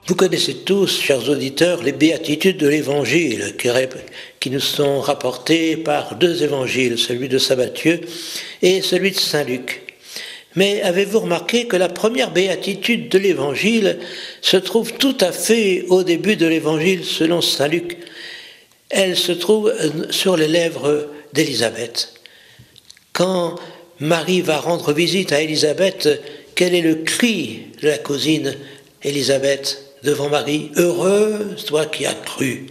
Vous connaissez tous, chers auditeurs, les béatitudes de l'Évangile qui nous sont rapportées par deux évangiles, celui de saint Matthieu et celui de saint Luc. Mais avez-vous remarqué que la première béatitude de l'Évangile se trouve tout à fait au début de l'Évangile selon saint Luc? Elle se trouve sur les lèvres d'Élisabeth. Quand Marie va rendre visite à Élisabeth, quel est le cri de la cousine Élisabeth devant Marie? « Heureuse, toi qui as cru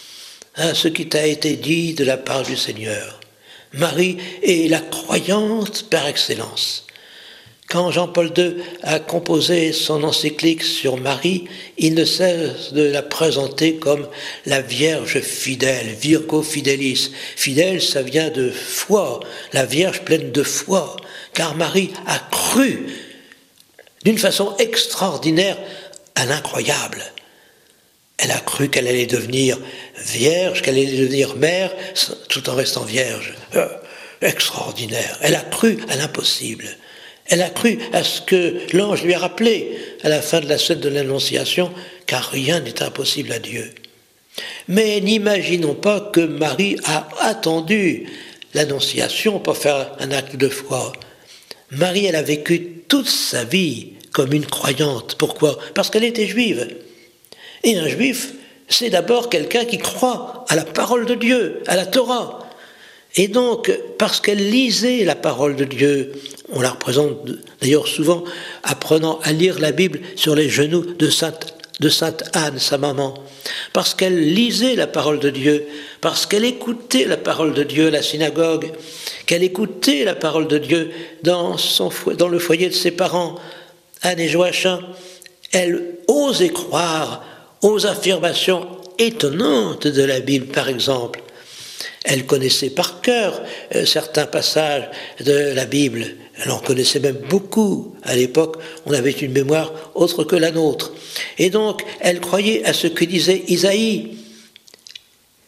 à ce qui t'a été dit de la part du Seigneur. » Marie est la croyante par excellence. Quand Jean-Paul II a composé son encyclique sur Marie, il ne cesse de la présenter comme la Vierge fidèle, Virgo Fidelis. Fidèle, ça vient de foi, la Vierge pleine de foi, car Marie a cru d'une façon extraordinaire à l'incroyable. Elle a cru qu'elle allait devenir vierge, qu'elle allait devenir mère, tout en restant vierge. Extraordinaire. Elle a cru à l'impossible. Elle a cru à ce que l'ange lui a rappelé à la fin de la scène de l'Annonciation, car rien n'est impossible à Dieu. Mais n'imaginons pas que Marie a attendu l'Annonciation pour faire un acte de foi. Marie, elle a vécu toute sa vie comme une croyante. Pourquoi? Parce qu'elle était juive. Et un juif, c'est d'abord quelqu'un qui croit à la parole de Dieu, à la Torah. Et donc, parce qu'elle lisait la parole de Dieu, on la représente d'ailleurs souvent apprenant à lire la Bible sur les genoux de Sainte Anne, sa maman, parce qu'elle lisait la parole de Dieu, parce qu'elle écoutait la parole de Dieu à la synagogue, qu'elle écoutait la parole de Dieu dans le foyer de ses parents, Anne et Joachim, elle osait croire aux affirmations étonnantes de la Bible, par exemple. Elle connaissait par cœur certains passages de la Bible. Elle en connaissait même beaucoup. À l'époque, on avait une mémoire autre que la nôtre. Et donc, elle croyait à ce que disait Isaïe.